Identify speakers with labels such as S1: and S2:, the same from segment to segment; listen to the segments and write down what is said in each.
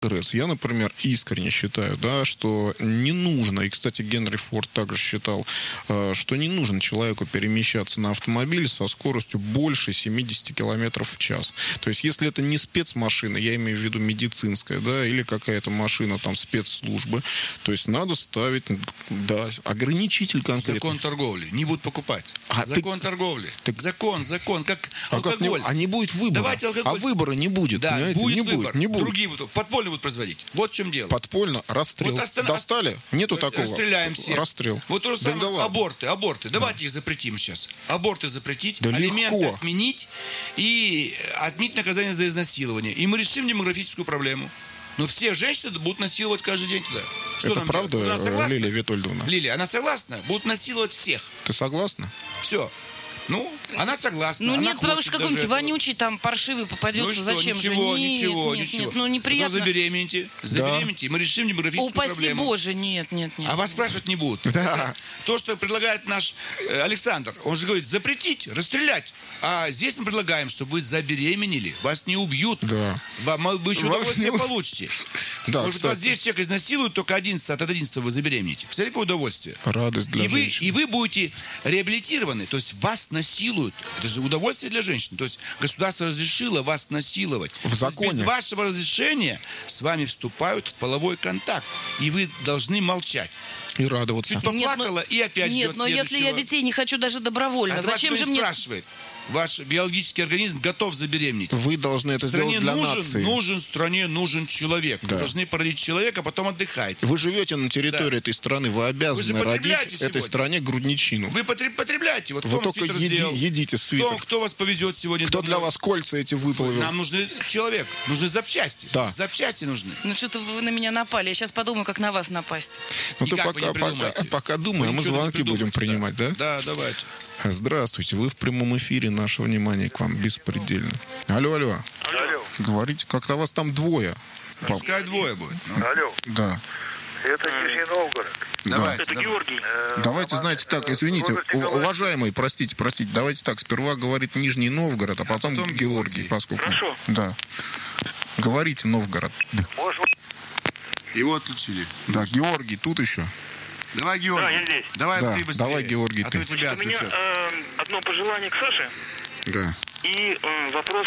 S1: прогресс. Я, например, искренне считаю, да, что не нужно, и, кстати, Генри Форд также считал, что не нужно человеку перемещаться на автомобиле со скоростью больше 70 километров в час. То есть, если это не спецмашина, я имею в виду медицинская, да, или какая-то машина там спецслужбы, то есть надо ставить, да, ограничитель конкретный.
S2: Закон торговли. Не будут покупать. Закон торговли. Закон, как алкоголь.
S1: А не будет выбора.
S2: Давайте алкоголь.
S1: А выбора не будет.
S2: Да, будет
S1: не
S2: выбор.
S1: Не будет.
S2: Другие будут. Подпольно будут производить. Вот в чем дело.
S1: Подпольно. Расстрел. Вот достали? Нету такого.
S2: Расстреляем всех.
S1: Расстрел.
S2: Вот то же самое. Аборты. Давайте их запретим сейчас. Аборты запретить. Да алименты легко отменить. И отменить наказание за изнасилование. И мы решим демографическую проблему. Но все женщины будут насиловать каждый день туда. Что
S1: это правда, Лилия Витольдовна?
S2: Лилия, она согласна? Будут насиловать всех.
S1: Ты согласна?
S2: Все. Ну, она согласна.
S3: Ну,
S2: она
S3: нет, потому что какой-нибудь вонючий там паршивый попадется.
S2: Ну, что?
S3: Зачем
S2: ничего,
S3: же?
S2: Ничего.
S3: Нет, ну неприятно.
S2: Заберемените, и мы решим демографическую проблему.
S3: Упаси Боже, нет.
S2: А вас спрашивать не будут.
S1: Да.
S2: То, что предлагает наш Александр, он же говорит, запретить, расстрелять. А здесь мы предлагаем, чтобы вы забеременели, вас не убьют.
S1: Да.
S2: Вы еще удовольствие получите.
S1: Да,
S2: может, вас здесь человек изнасилуют, только от 11 вы забеременеете. Представляете, какое удовольствие?
S1: Радость для женщин.
S2: И вы будете реабилитированы, то есть вас насилуют. Это же удовольствие для женщин. То есть государство разрешило вас насиловать.
S1: В законе.
S2: Без вашего разрешения с вами вступают в половой контакт. И вы должны молчать.
S1: И радоваться.
S2: Чуть поплакала, и опять ждет
S3: Нет, но если я детей не хочу даже добровольно, зачем же мне...
S2: спрашивает? Ваш биологический организм готов забеременеть.
S1: Вы должны это сделать для нации.
S2: Нужен стране, нужен человек.
S1: Да.
S2: Вы должны породить человека, а потом отдыхайте.
S1: Вы живете на территории этой страны, вы обязаны родить этой стране грудничину.
S2: Вы потребляете. Вот
S1: вы только едите свитер.
S2: Кто вас повезет сегодня?
S1: Кто для вас кольца эти выплавил?
S2: Нам нужен человек, нужны запчасти.
S1: Да.
S2: Запчасти нужны.
S3: Ну что-то вы на меня напали. Я сейчас подумаю, как на вас напасть.
S1: Ну ты пока думай, а мы звонки будем принимать, да?
S2: Да, давайте.
S1: Здравствуйте, вы в прямом эфире, наше внимание к вам беспредельно. Алло. Говорите, как-то вас там двое.
S2: Пускай двое будет.
S4: Алло.
S1: Да.
S4: Это Нижний Новгород.
S2: Давай.
S4: Это Георгий.
S1: Давайте, знаете, так, извините, уважаемый, простите, давайте так, сперва говорит Нижний Новгород, а потом Георгий, поскольку...
S4: Хорошо.
S1: Да. Говорите Новгород.
S2: Его отключили.
S1: Да, Георгий, тут еще.
S2: Давай, Георгий.
S4: Да, я здесь.
S2: Давай, ты быстрее.
S1: Давай, Георгий, ты.
S2: Тебя
S4: у меня одно пожелание к Саше.
S1: Да.
S4: И вопрос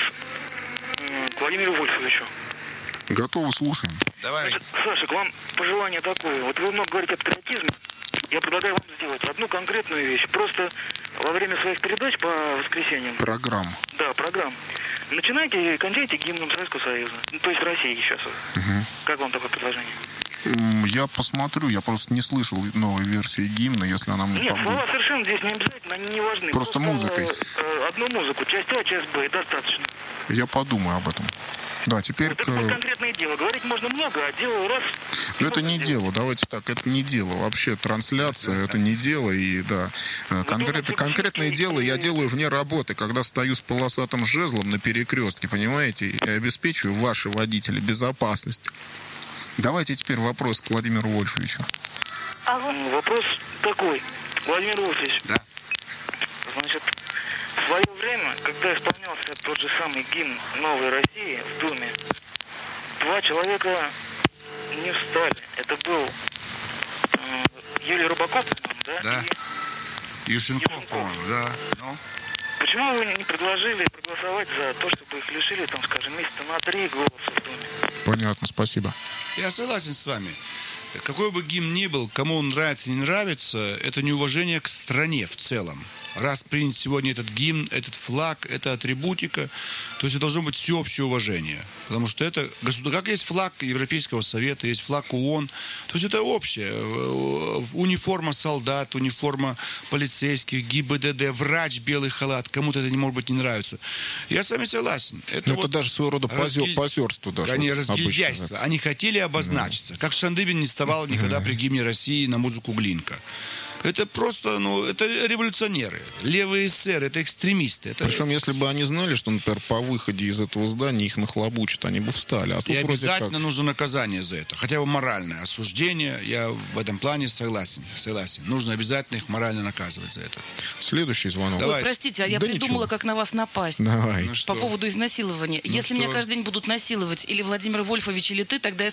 S4: к Владимиру Вольфовичу.
S1: Готовы, слушаем.
S2: Давай.
S4: Значит, Саша, к вам пожелание такое. Вот вы много говорите о патриотизме. Я предлагаю вам сделать одну конкретную вещь. Просто во время своих передач по воскресеньям...
S1: Программ.
S4: Да, программ. Начинайте и кончайте гимном Советского Союза. Ну, то есть России сейчас.
S1: Угу.
S4: Как вам такое предложение?
S1: Я посмотрю, я просто не слышал новой версии гимна, если она мне
S4: Нет,
S1: побудет.
S4: слова совершенно здесь не обязательно, они не важны.
S1: Просто музыкой.
S4: Одну музыку, часть А, часть Б, достаточно.
S1: Я подумаю об этом. Да, теперь...
S4: Вот это вот конкретное дело. Говорить можно много, а дело раз...
S1: Но это не дело, давайте так, это не дело. Вообще трансляция, это не дело. И да, конкретное дело я делаю вне работы, когда стою с полосатым жезлом на перекрестке, понимаете, и обеспечиваю ваши водители безопасность. Давайте теперь вопрос к Владимиру Вольфовичу.
S4: Вопрос такой. Владимир Вольфович.
S2: Да.
S4: Значит, в свое время, когда исполнялся тот же самый гимн Новой России в Думе, два человека не встали. Это был Юрий Рыбаков, по-моему, да?
S2: Да. И Юшенков, по-моему, да. Ну?
S4: Почему вы не предложили проголосовать за то, чтобы их лишили, там, скажем, месяца на 3 голоса в Думе?
S1: Понятно, спасибо.
S2: Я согласен с вами. Какой бы гимн ни был, кому он нравится, не нравится, это неуважение к стране в целом. Раз принят сегодня этот гимн, этот флаг, это атрибутика, то есть это должно быть всеобщее уважение. Потому что это как есть флаг Европейского Совета, есть флаг ООН, то есть это общее. Униформа солдат, униформа полицейских, ГИБДД, врач, белый халат, кому-то это, может быть, не нравится. Я с вами согласен. Это
S1: даже своего рода позерство.
S2: Они разгильдяйство. Они хотели обозначиться. Как Шандыбин не вставал никогда при гимне России на музыку Глинка. Это просто, это революционеры. Левые эсеры, это экстремисты. Это...
S1: Причем, если бы они знали, что, например, по выходе из этого здания их нахлобучат, они бы встали. А тут
S2: И
S1: вроде
S2: обязательно
S1: как...
S2: нужно наказание за это. Хотя бы моральное осуждение. Я в этом плане согласен. Нужно обязательно их морально наказывать за это.
S1: Следующий звонок.
S2: Давай.
S3: Ой, простите, а я
S1: Да
S3: придумала,
S1: ничего.
S3: как на вас напасть.
S1: Давай.
S3: По поводу изнасилования. Если
S2: что?
S3: меня каждый день будут насиловать или Владимир Вольфович, или ты, тогда я